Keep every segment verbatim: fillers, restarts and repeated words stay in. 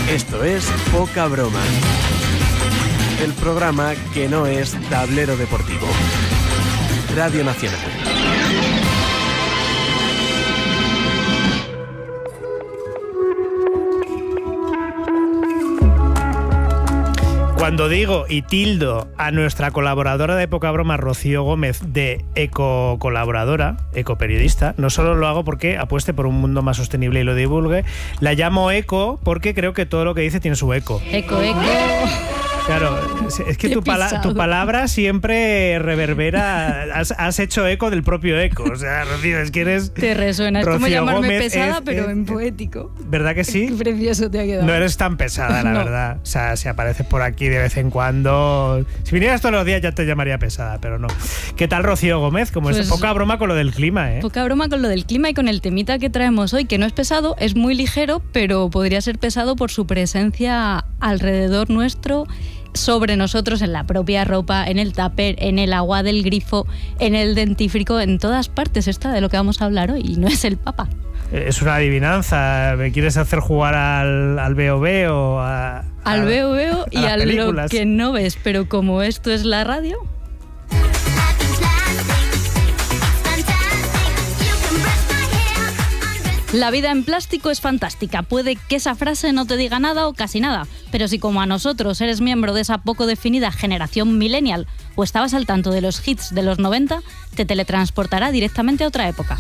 Esto es Poca Broma, el programa que no es tablero deportivo. Radio Nacional. Cuando digo y tildo a nuestra colaboradora de Poca Broma, Rocío Gómez, de ecocolaboradora, ecoperiodista, no solo lo hago porque apueste por un mundo más sostenible y lo divulgue, la llamo eco porque creo que todo lo que dice tiene su eco. Eco, eco. Claro, es que tu, pala- tu palabra siempre reverbera, has, has hecho eco del propio eco. O sea, Rocío, es que eres... Te resuena, es Rocío como llamarme Gómez, pesada, es, pero es, en poético. ¿Verdad que sí? Qué precioso te ha quedado. No eres tan pesada, la No. verdad. O sea, si apareces por aquí de vez en cuando... Si vinieras todos los días ya te llamaría pesada, pero no. ¿Qué tal, Rocío Gómez? Como Pues, es poca broma con lo del clima, ¿eh? Poca broma con lo del clima y con el temita que traemos hoy, que no es pesado, es muy ligero, pero podría ser pesado por su presencia alrededor nuestro, sobre nosotros, en la propia ropa, en el tupper, en el agua del grifo, en el dentífrico, en todas partes está de lo que vamos a hablar hoy, y no es el Papa. Es una adivinanza. ¿Me quieres hacer jugar al, al veo veo? A, al a, veo veo y a lo que no ves, pero como esto es la radio... La vida en plástico es fantástica. Puede que esa frase no te diga nada o casi nada, pero si como a nosotros eres miembro de esa poco definida generación millennial o estabas al tanto de los hits de los noventa, te teletransportará directamente a otra época.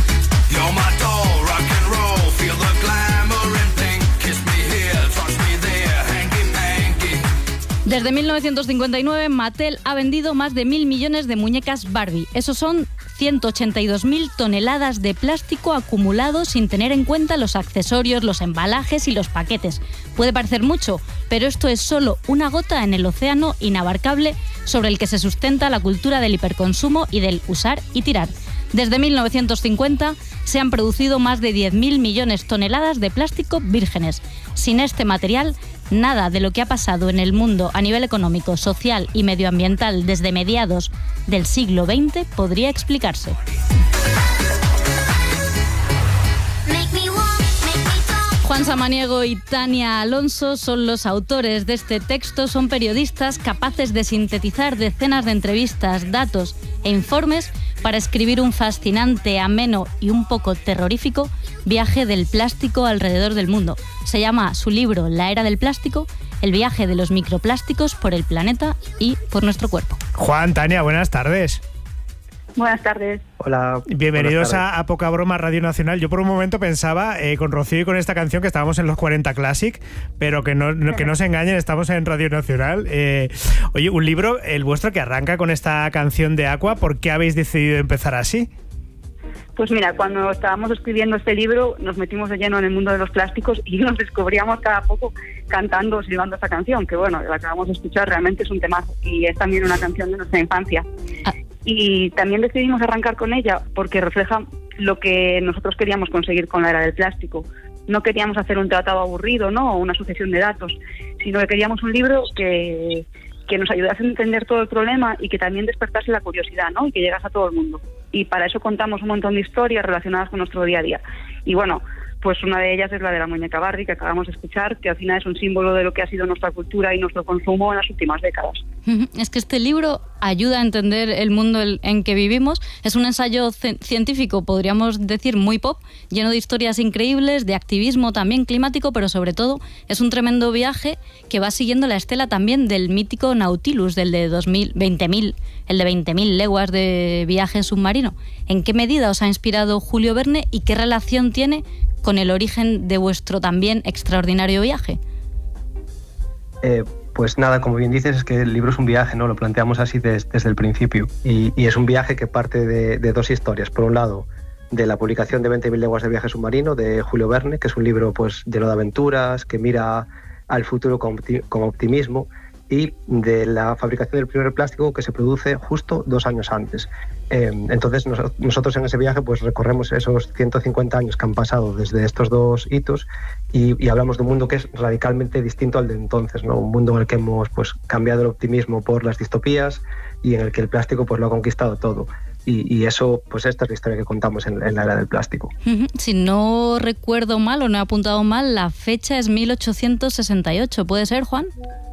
Desde mil novecientos cincuenta y nueve, Mattel ha vendido más de mil millones de muñecas Barbie. Esos son ciento ochenta y dos mil toneladas de plástico acumulados sin tener en cuenta los accesorios, los embalajes y los paquetes. Puede parecer mucho, pero esto es solo una gota en el océano inabarcable sobre el que se sustenta la cultura del hiperconsumo y del usar y tirar. Desde mil novecientos cincuenta se han producido más de diez mil millones de toneladas de plástico vírgenes. Sin este material, nada de lo que ha pasado en el mundo a nivel económico, social y medioambiental desde mediados del siglo veinte podría explicarse. Juan Samaniego y Tania Alonso son los autores de este texto. Son periodistas capaces de sintetizar decenas de entrevistas, datos e informes para escribir un fascinante, ameno y un poco terrorífico viaje del plástico alrededor del mundo. Se llama su libro La Era del Plástico, el viaje de los microplásticos por el planeta y por nuestro cuerpo. Juan, Tania, buenas tardes. Buenas tardes. Hola. Bienvenidos buenas tardes. A, a Poca Broma Radio Nacional. Yo por un momento pensaba eh, con Rocío y con esta canción que estábamos en los cuarenta Classic, pero que no, no, que no se engañen, estamos en Radio Nacional. Eh, oye, un libro, el vuestro, que arranca con esta canción de Aqua. ¿Por qué habéis decidido empezar así? Pues mira, cuando estábamos escribiendo este libro nos metimos de lleno en el mundo de los plásticos y nos descubríamos cada poco cantando o silbando esta canción, que bueno, la acabamos de escuchar, realmente es un temazo y es también una canción de nuestra infancia. Ah. Y también decidimos arrancar con ella porque refleja lo que nosotros queríamos conseguir con la era del plástico. No queríamos hacer un tratado aburrido, ¿no?, o una sucesión de datos, sino que queríamos un libro que, que nos ayudase a entender todo el problema y que también despertase la curiosidad, ¿no?, y que llegase a todo el mundo. Y para eso contamos un montón de historias relacionadas con nuestro día a día. Y bueno, pues una de ellas es la de la muñeca Barbie, que acabamos de escuchar, que al final es un símbolo de lo que ha sido nuestra cultura y nuestro consumo en las últimas décadas. Es que este libro ayuda a entender el mundo en que vivimos. Es un ensayo científico, podríamos decir, muy pop, lleno de historias increíbles, de activismo también climático, pero sobre todo es un tremendo viaje que va siguiendo la estela también del mítico Nautilus, del de dos mil, veinte mil, el de veinte mil leguas de viaje submarino. ¿En qué medida os ha inspirado Julio Verne y qué relación tiene con el origen de vuestro también extraordinario viaje? Eh, pues nada, como bien dices, es que el libro es un viaje, ¿no? Lo planteamos así des, desde el principio. Y, y es un viaje que parte de, de dos historias. Por un lado, de la publicación de veinte mil leguas de viaje submarino de Julio Verne, que es un libro pues lleno de aventuras, que mira al futuro con, con optimismo, y de la fabricación del primer plástico, que se produce justo dos años antes. Eh, entonces nos, nosotros en ese viaje pues recorremos esos ciento cincuenta años que han pasado desde estos dos hitos y, y hablamos de un mundo que es radicalmente distinto al de entonces, ¿no? Un mundo en el que hemos pues cambiado el optimismo por las distopías y en el que el plástico pues lo ha conquistado todo. Y, y eso, pues esta es la historia que contamos en, en la era del plástico. Si no recuerdo mal o no he apuntado mal, la fecha es mil ochocientos sesenta y ocho. ¿Puede ser, Juan?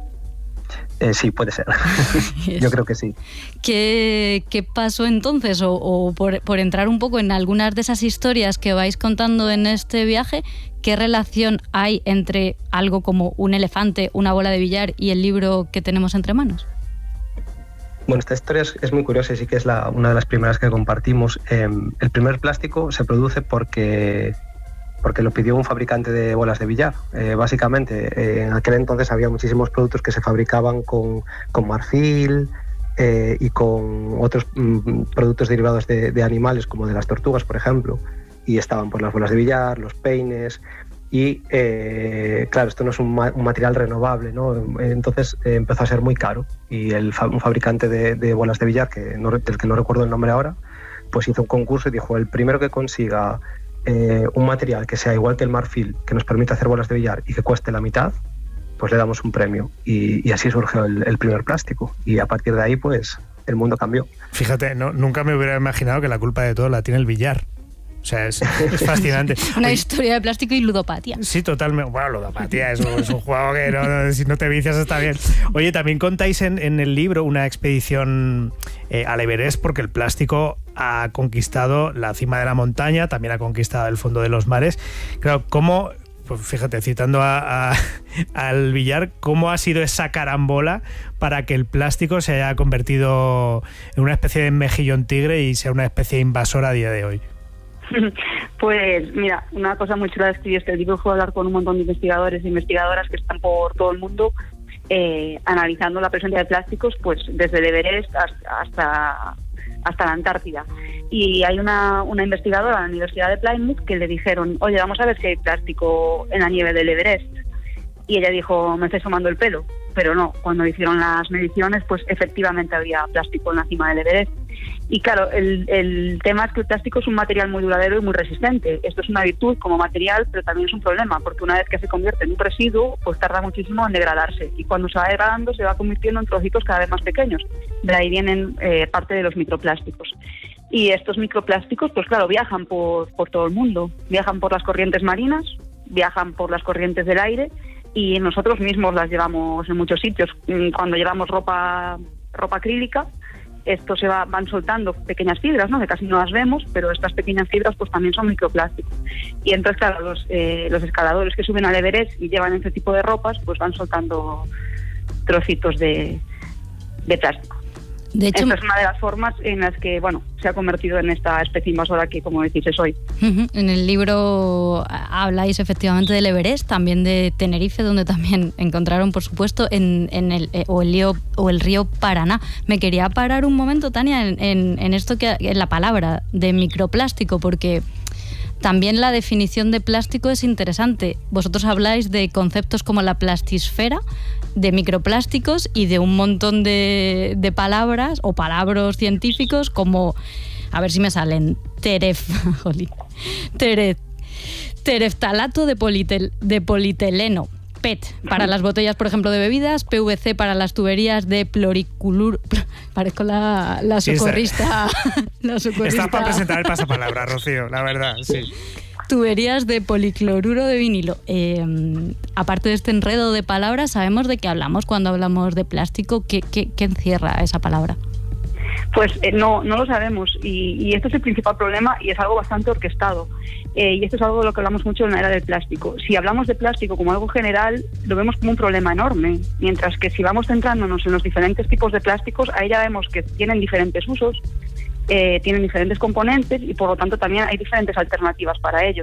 Eh, sí, puede ser. Yo creo que sí. ¿Qué, qué pasó entonces? O, o por, por entrar un poco en algunas de esas historias que vais contando en este viaje, ¿qué relación hay entre algo como un elefante, una bola de billar y el libro que tenemos entre manos? Bueno, esta historia es, es muy curiosa y sí que es la, una de las primeras que compartimos. Eh, el primer plástico se produce porque, porque lo pidió un fabricante de bolas de billar. Eh, básicamente, eh, en aquel entonces había muchísimos productos que se fabricaban con, con marfil eh, y con otros mm, productos derivados de, de animales, como de las tortugas, por ejemplo. Y estaban pues, las bolas de billar, los peines. Y eh, claro, esto no es un, ma- un material renovable, ¿no? Entonces eh, empezó a ser muy caro y el fa- un fabricante de, de bolas de billar, que no, del que no recuerdo el nombre ahora, pues hizo un concurso y dijo: el primero que consiga eh, un material que sea igual que el marfil, que nos permita hacer bolas de billar y que cueste la mitad, pues le damos un premio. Y, y así surgió el, el primer plástico. Y a partir de ahí, pues el mundo cambió. Fíjate, no, nunca me hubiera imaginado que la culpa de todo la tiene el billar. O sea, es, es fascinante. Una Oye, historia de plástico y ludopatía. Sí, totalmente. Bueno, ludopatía es, un- es un juego que no, no, si no te vicias está bien. Oye, también contáis en, en el libro una expedición eh, al Everest, porque el plástico ha conquistado la cima de la montaña, también ha conquistado el fondo de los mares. Claro, ¿cómo, pues fíjate, citando a, a, al billar, cómo ha sido esa carambola para que el plástico se haya convertido en una especie de mejillón tigre y sea una especie invasora a día de hoy? Pues mira, una cosa muy chula de escribir este libro fue hablar con un montón de investigadores e investigadoras que están por todo el mundo eh, analizando la presencia de plásticos, pues desde el Everest hasta, hasta, hasta la Antártida. Y hay una, una investigadora de la Universidad de Plymouth que le dijeron: oye, vamos a ver si hay plástico en la nieve del Everest. Y ella dijo: me estáis tomando el pelo. Pero no, cuando hicieron las mediciones, pues efectivamente había plástico en la cima del Everest. Y claro, el, el tema es que el plástico es un material muy duradero y muy resistente. Esto es una virtud como material, pero también es un problema, porque una vez que se convierte en un residuo, pues tarda muchísimo en degradarse. Y cuando se va degradando, se va convirtiendo en trocitos cada vez más pequeños. De ahí vienen eh, parte de los microplásticos. Y estos microplásticos, pues claro, viajan por, por todo el mundo. Viajan por las corrientes marinas, viajan por las corrientes del aire, y nosotros mismos las llevamos en muchos sitios. Cuando llevamos ropa ropa acrílica, esto se va, van soltando pequeñas fibras, ¿no? Que casi no las vemos, pero estas pequeñas fibras pues también son microplásticos. Y entonces, claro, los, eh, los escaladores que suben al Everest y llevan este tipo de ropas, pues van soltando trocitos de, de plástico. De hecho, esta es una de las formas en las que, bueno, se ha convertido en esta especie invasora que, como decís, es hoy. en el libro habláis efectivamente del Everest, también de Tenerife, donde también encontraron, por supuesto, en, en el, eh, o, el río, o el río Paraná. Me quería parar un momento, Tania, en, en, en esto que en la palabra de microplástico, porque también la definición de plástico es interesante. Vosotros habláis de conceptos como la plastisfera, de microplásticos y de un montón de, de palabras o palabras científicos como, a ver si me salen, teref, jolín, teref, tereftalato de, politel, de polietileno, P E T para las botellas, por ejemplo, de bebidas, P V C para las tuberías de pluriculur... Parezco la, la socorrista. La socorrista. Estás para presentar el pasapalabra, Rocío, la verdad, sí. Tuberías de policloruro de vinilo. Eh, aparte de este enredo de palabras, ¿sabemos de qué hablamos cuando hablamos de plástico? ¿Qué, qué, qué encierra esa palabra? Pues eh, no, no lo sabemos y, y este es el principal problema y es algo bastante orquestado. Eh, y esto es algo de lo que hablamos mucho en la era del plástico. Si hablamos de plástico como algo general, lo vemos como un problema enorme, mientras que si vamos centrándonos en los diferentes tipos de plásticos, ahí ya vemos que tienen diferentes usos, eh, tienen diferentes componentes y por lo tanto también hay diferentes alternativas para ellos.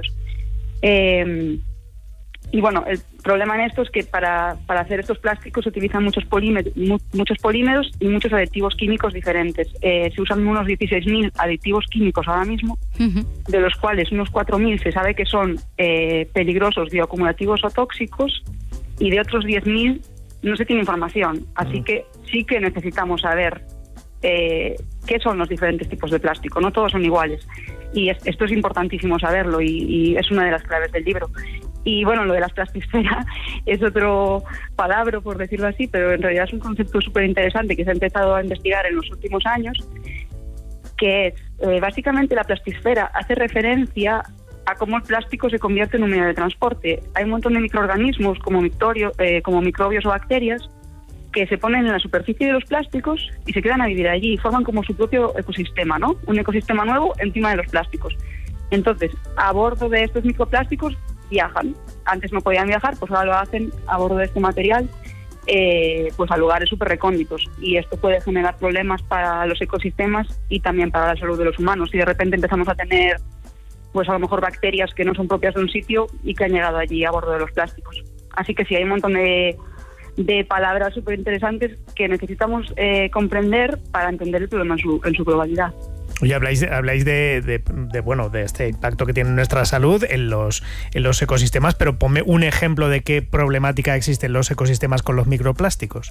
Eh, Y bueno, el problema en esto es que para, para hacer estos plásticos se utilizan muchos polímeros, mu, muchos polímeros y muchos aditivos químicos diferentes. Eh, se usan unos dieciséis mil aditivos químicos ahora mismo, uh-huh. de los cuales unos cuatro mil se sabe que son eh, peligrosos, bioacumulativos o tóxicos, y de otros diez mil no se tiene información. Así uh-huh. que sí que necesitamos saber eh, qué son los diferentes tipos de plástico. No todos son iguales. Y es, esto es importantísimo saberlo y, y es una de las claves del libro. Y bueno, lo de la plastisfera es otro palabra, por decirlo así, pero en realidad es un concepto súper interesante que se ha empezado a investigar en los últimos años que es, eh, básicamente la plastisfera hace referencia a cómo el plástico se convierte en un medio de transporte. Hay un montón de microorganismos como, mictorio, eh, como microbios o bacterias que se ponen en la superficie de los plásticos y se quedan a vivir allí y forman como su propio ecosistema, ¿no? Un ecosistema nuevo encima de los plásticos. Entonces, a bordo de estos microplásticos viajan. Antes no podían viajar, pues ahora lo hacen a bordo de este material, eh, pues a lugares súper recónditos. Y esto puede generar problemas para los ecosistemas y también para la salud de los humanos. Y de repente empezamos a tener, pues a lo mejor bacterias que no son propias de un sitio y que han llegado allí a bordo de los plásticos. Así que sí, hay un montón de, de palabras súper interesantes que necesitamos eh, comprender para entender el problema en su, en su globalidad. Oye, habláis, habláis de, de, de, bueno, de este impacto que tiene nuestra salud en los, en los ecosistemas, pero ponme un ejemplo de qué problemática existe en los ecosistemas con los microplásticos.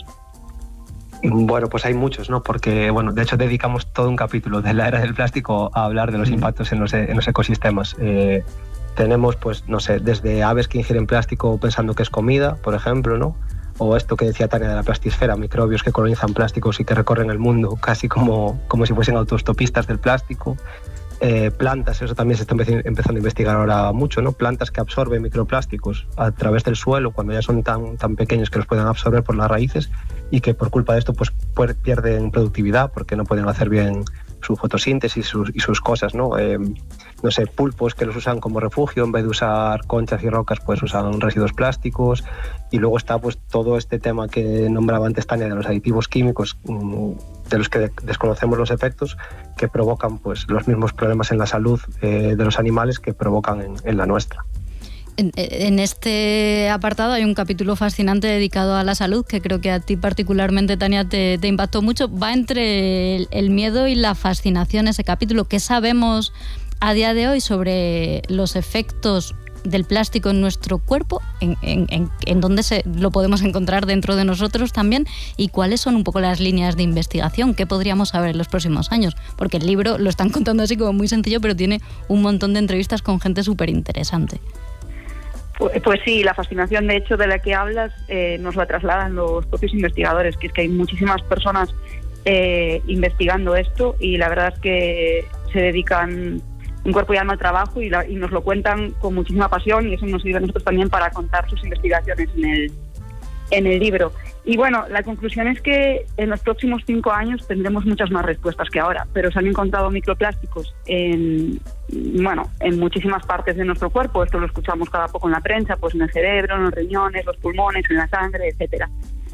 Bueno, pues hay muchos, ¿no? Porque, bueno, de hecho dedicamos todo un capítulo de la era del plástico a hablar de los impactos en los, en los ecosistemas. Eh, tenemos, pues, no sé, desde aves que ingieren plástico pensando que es comida, por ejemplo, ¿no? O esto que decía Tania de la plastisfera, microbios que colonizan plásticos y que recorren el mundo casi como, como si fuesen autostopistas del plástico. Eh, plantas, eso también se está empezando a investigar ahora mucho, ¿no? Plantas que absorben microplásticos a través del suelo cuando ya son tan, tan pequeños que los pueden absorber por las raíces y que por culpa de esto pues pierden productividad porque no pueden hacer bien su fotosíntesis sus, y sus cosas, ¿no? Eh, no sé, pulpos que los usan como refugio, en vez de usar conchas y rocas, pues usan residuos plásticos. Y luego está pues todo este tema que nombraba antes Tania de los aditivos químicos, de los que desconocemos los efectos, que provocan pues los mismos problemas en la salud eh, de los animales que provocan en, en la nuestra. En, en este apartado hay un capítulo fascinante dedicado a la salud que creo que a ti particularmente, Tania, te, te impactó mucho. Va entre el, el miedo y la fascinación ese capítulo. ¿Qué sabemos a día de hoy sobre los efectos del plástico en nuestro cuerpo? ¿En, en, en, en dónde se, lo podemos encontrar dentro de nosotros también? ¿Y cuáles son un poco las líneas de investigación? ¿Qué podríamos saber en los próximos años? Porque el libro lo están contando así como muy sencillo, pero tiene un montón de entrevistas con gente súper interesante. Pues sí, la fascinación, de hecho, de la que hablas, eh, nos la trasladan los propios investigadores, que es que hay muchísimas personas eh, investigando esto y la verdad es que se dedican un cuerpo y alma al trabajo y, la, y nos lo cuentan con muchísima pasión y eso nos sirve a nosotros también para contar sus investigaciones en el, en el libro. Y bueno, la conclusión es que en los próximos cinco años tendremos muchas más respuestas que ahora, pero se han encontrado microplásticos en, bueno, en muchísimas partes de nuestro cuerpo. Esto lo escuchamos cada poco en la prensa, pues en el cerebro, en los riñones, los pulmones, en la sangre, etcétera.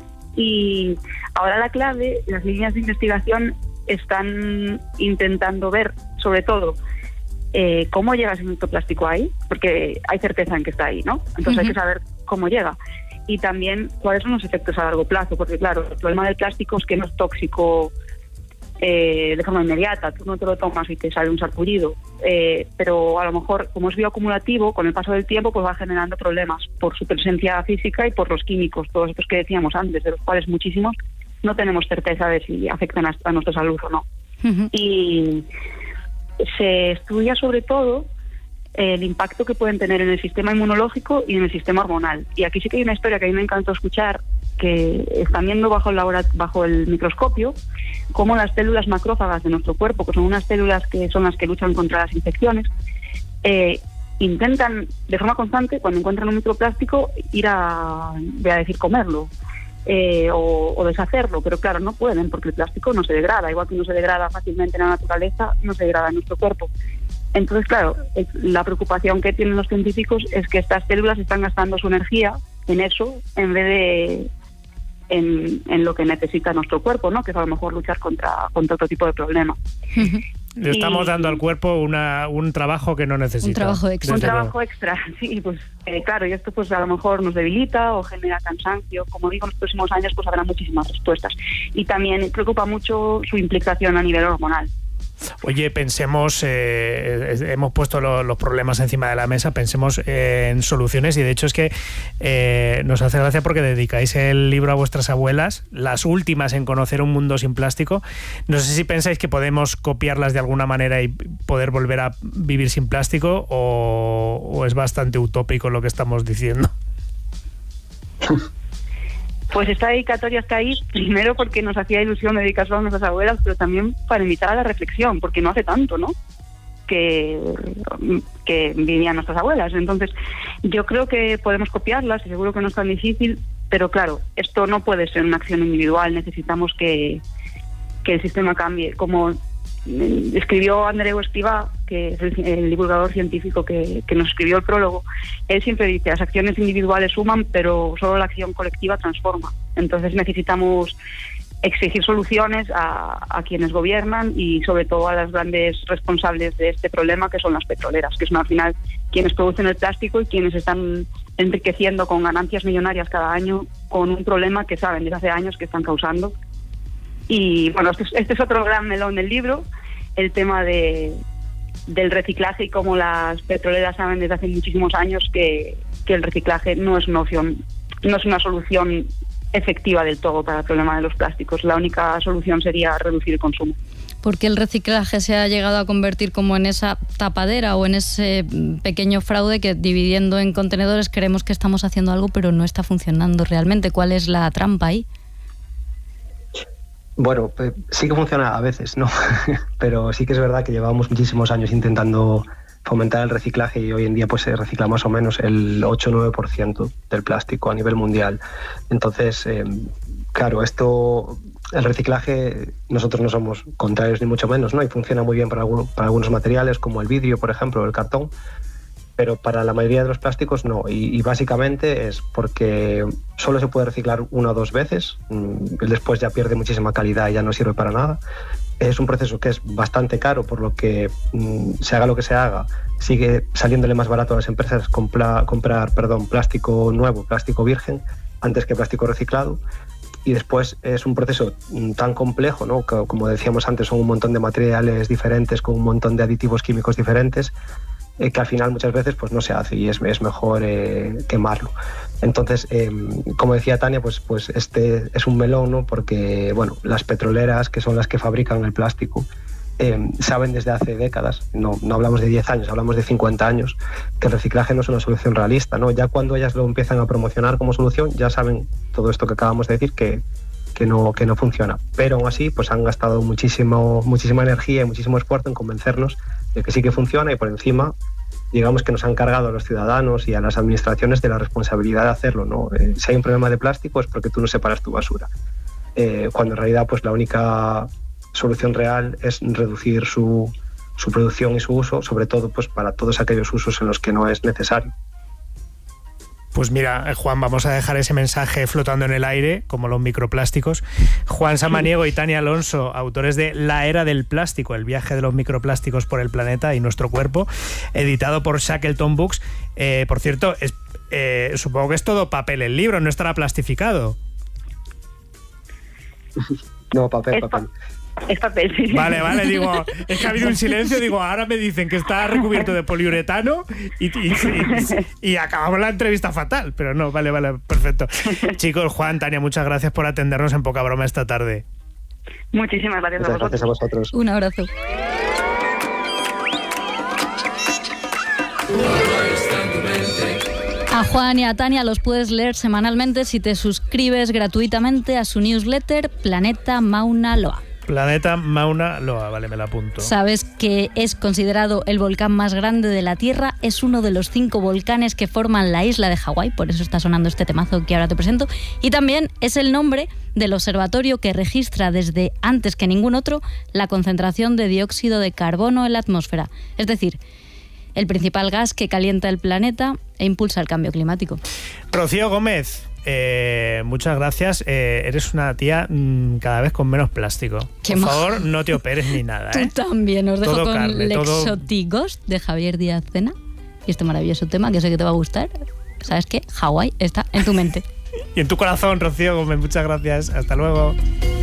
Y ahora la clave, las líneas de investigación están intentando ver, sobre todo, eh, cómo llega ese microplástico ahí, porque hay certeza en que está ahí, ¿no? Entonces uh-huh. hay que saber cómo llega. Y también cuáles son los efectos a largo plazo, porque claro, el problema del plástico es que no es tóxico eh, de forma inmediata, tú no te lo tomas y te sale un sarpullido, eh, pero a lo mejor como es bioacumulativo, con el paso del tiempo pues va generando problemas por su presencia física y por los químicos, todos estos que decíamos antes, de los cuales muchísimos no tenemos certeza de si afectan a, a nuestra salud o no. Uh-huh. Y se estudia sobre todo el impacto que pueden tener en el sistema inmunológico y en el sistema hormonal. Y aquí sí que hay una historia que a mí me encantó escuchar, que están viendo bajo el, labora- bajo el microscopio cómo las células macrófagas de nuestro cuerpo, que son unas células que son las que luchan contra las infecciones, eh, intentan de forma constante, cuando encuentran un microplástico, ir a, voy a decir, comerlo eh, o, o deshacerlo, pero claro, no pueden porque el plástico no se degrada, igual que no se degrada fácilmente en la naturaleza, no se degrada en nuestro cuerpo. Entonces, claro, la preocupación que tienen los científicos es que estas células están gastando su energía en eso en vez de en, en lo que necesita nuestro cuerpo, ¿no? Que es a lo mejor luchar contra, contra otro tipo de problema. Le estamos y, dando al cuerpo una, un trabajo que no necesita. Un trabajo extra. Un trabajo extra, sí, pues eh, claro, y esto pues a lo mejor nos debilita o genera cansancio. Como digo, en los próximos años pues habrá muchísimas respuestas. Y también preocupa mucho su implicación a nivel hormonal. Oye, pensemos, eh, hemos puesto lo, los problemas encima de la mesa, pensemos eh, en soluciones y de hecho es que eh, nos hace gracia porque dedicáis el libro a vuestras abuelas, las últimas en conocer un mundo sin plástico. No sé si pensáis que podemos copiarlas de alguna manera y poder volver a vivir sin plástico o, o es bastante utópico lo que estamos diciendo. Pues esta dedicatoria está ahí, primero porque nos hacía ilusión dedicarlo a nuestras abuelas, pero también para invitar a la reflexión, porque no hace tanto, ¿no?, que, que vivían nuestras abuelas. Entonces, yo creo que podemos copiarlas y seguro que no es tan difícil, pero claro, esto no puede ser una acción individual, necesitamos que, que el sistema cambie. Como escribió Andreu Escrivá, que es el, el divulgador científico que, que nos escribió el prólogo, él siempre dice, las acciones individuales suman, pero solo la acción colectiva transforma. Entonces necesitamos exigir soluciones a, a quienes gobiernan y sobre todo a las grandes responsables de este problema, que son las petroleras, que son al final quienes producen el plástico y quienes están enriqueciendo con ganancias millonarias cada año con un problema que saben desde hace años que están causando. Y bueno, este es, este es otro gran melón del libro, el tema de, del reciclaje y cómo las petroleras saben desde hace muchísimos años que, que el reciclaje no es una opción, no es una solución efectiva del todo para el problema de los plásticos. La única solución sería reducir el consumo. ¿Por qué el reciclaje se ha llegado a convertir como en esa tapadera o en ese pequeño fraude que, dividiendo en contenedores, creemos que estamos haciendo algo pero no está funcionando realmente? ¿Cuál es la trampa ahí? Bueno, sí que funciona a veces, ¿no? Pero sí que es verdad que llevamos muchísimos años intentando fomentar el reciclaje y hoy en día pues se recicla más o menos el ocho o nueve por ciento del plástico a nivel mundial. Entonces, eh, claro, esto, el reciclaje, nosotros no somos contrarios ni mucho menos, ¿no? Y funciona muy bien para, algunos, para algunos materiales como el vidrio, por ejemplo, o el cartón, pero para la mayoría de los plásticos no. Y, y básicamente es porque solo se puede reciclar una o dos veces, después ya pierde muchísima calidad y ya no sirve para nada. Es un proceso que es bastante caro, por lo que mmm, se haga lo que se haga, sigue saliéndole más barato a las empresas compra, comprar perdón, plástico nuevo, plástico virgen, antes que plástico reciclado. Y después es un proceso tan complejo, ¿no? Que, como decíamos antes, son un montón de materiales diferentes, con un montón de aditivos químicos diferentes, eh, que al final muchas veces pues, no se hace y es, es mejor eh, quemarlo. Entonces, eh, como decía Tania, pues, pues este es un melón, ¿no? Porque bueno, las petroleras, que son las que fabrican el plástico, eh, saben desde hace décadas, no, no hablamos de diez años, hablamos de cincuenta años, que el reciclaje no es una solución realista, ¿no? Ya cuando ellas lo empiezan a promocionar como solución, ya saben todo esto que acabamos de decir, que, que, no, que no funciona. Pero aún así, pues han gastado muchísimo, muchísima energía y muchísimo esfuerzo en convencernos de que sí que funciona y por encima, digamos que nos han cargado a los ciudadanos y a las administraciones de la responsabilidad de hacerlo, ¿no? Eh, si hay un problema de plástico es porque tú no separas tu basura. Eh, cuando en realidad pues la única solución real es reducir su, su producción y su uso, sobre todo pues para todos aquellos usos en los que no es necesario. Pues mira, Juan, vamos a dejar ese mensaje flotando en el aire, como los microplásticos. Juan Samaniego y Tania Alonso, autores de La Era del Plástico, el viaje de los microplásticos por el planeta y nuestro cuerpo, editado por Shackleton Books. Eh, por cierto, es, eh, supongo que es todo papel el libro, no estará plastificado. No, papel, es papel. Pa es papel, sí. Vale, vale, digo, es que ha habido un silencio, digo, ahora me dicen que está recubierto de poliuretano y, y, y, y acabamos la entrevista fatal, pero no, vale, vale, perfecto. Chicos, Juan, Tania, muchas gracias por atendernos en Poca Broma esta tarde. Muchísimas gracias, muchas a vosotros. gracias a vosotros. Un abrazo. A Juan y a Tania los puedes leer semanalmente si te suscribes gratuitamente a su newsletter Planeta Mauna Loa. Planeta Mauna Loa, vale, me la apunto. ¿Sabes que es considerado el volcán más grande de la Tierra? Es uno de los cinco volcanes que forman la isla de Hawái, por eso está sonando este temazo que ahora te presento. Y también es el nombre del observatorio que registra desde antes que ningún otro la concentración de dióxido de carbono en la atmósfera. Es decir, el principal gas que calienta el planeta e impulsa el cambio climático. Rocío Gómez, eh, muchas gracias. Eh, eres una tía mmm, cada vez con menos plástico. Por Qué favor, majo. no te operes ni nada. Tú ¿eh? también. Os dejo Todo con carne, Lexotigos todo... de Javier Díaz Cena y este maravilloso tema que sé que te va a gustar. ¿Sabes qué? Hawái está en tu mente. Y en tu corazón, Rocío Gómez. Muchas gracias. Hasta luego.